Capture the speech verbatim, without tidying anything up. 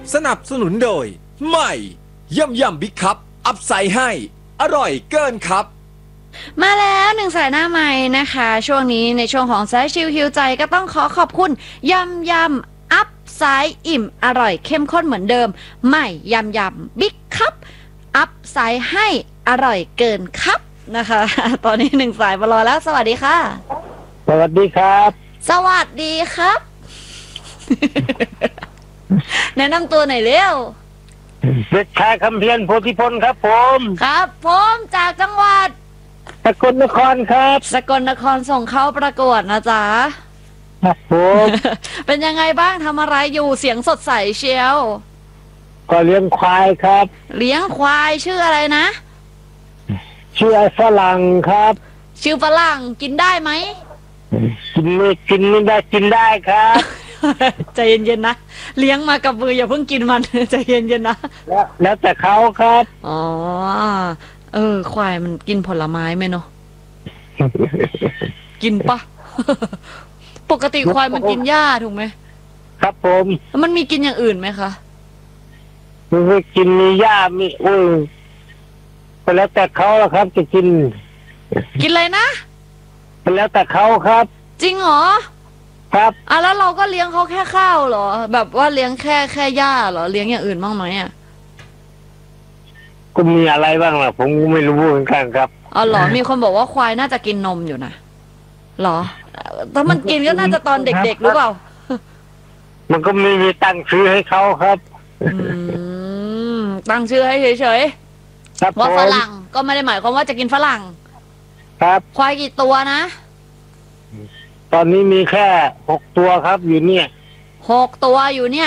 สนับสนุนโดยใหม่ย่ำย่ำบิ๊กคัพอัพไซด์ให้อร่อยเกินครับมาแล้วหนึ่งสายหน้าใหม่นะคะช่วงนี้ในช่วงของสายชิลฮิวใจก็ต้องขอขอบคุณยำยำอัพไซด์อิ่มอร่อยเข้มข้นเหมือนเดิมใหม่ยำยำบิ๊กคัพอัพไซด์ให้อร่อยเกินครับนะคะตอนนี้หนึ่งสายมารอแล้วสวัสดีค่ะสวัสดีครับสวัสดีครับ แนะนำตัวหน่อยเร็วเด็กชายคำเพียรโพธิพลครับผมครับผมจากจังหวัดสกลนครครับสกลนครส่งเข้าประกวดนะจ๊ะครับผมเป็นยังไงบ้างทำอะไรอยู่เสียงสดใสเชียวก็เลี้ยงควายครับเลี้ยงควายชื่ออะไรนะชื่อไอ้ฝรั่งครับชื่อฝรั่งกินได้ไหมกินไม่กินไม่ได้กินได้ครับใจเย็นๆนะเลี้ยงมากับมืออย่าเพิ่งกินมัน ใจเย็นๆนะแล้วแล้วแต่เขาครับอ๋อเออควายมันกินผลไม้ไหมเนาะ กินปะ ปกติควายมันกินหญ้าถูกไหมครับผมแล้วมันมีกินอย่างอื่นไหมคะมันไม่กินมีหญ้ามีอุ้ยก็แล้วแต่เขาแล้วครับจะกินกินอะไรนะก็แล้วแต่เขาครับจริงเหรอครับอ่ะแล้วเราก็เลี้ยงเขาแค่ข้าวเหรอแบบว่าเลี้ยงแค่แค่หญ้าเหรอเลี้ยงอย่างอื่นบ้างไหมอ่ะก็มีอะไรบ้างล่ะผมไม่รู้เหมือนกันครับอ๋อเหรอมีคนบอกว่าควายน่าจะกินนมอยู่นะเหรอถ้ามันกินก็น่าจะตอนเด็กๆหรือเปล่ามันก็ไม่มีตั้งชื่อให้เขาครับอืมตั้งชื่อให้เฉยๆว่าฝรั่งก็ไม่ได้หมายความว่าจะกินฝรั่งครับควายกี่ตัวนะตอนนี้มีแค่หกตัวครับอยู่เนี่ยหกตัวอยู่เนี่ย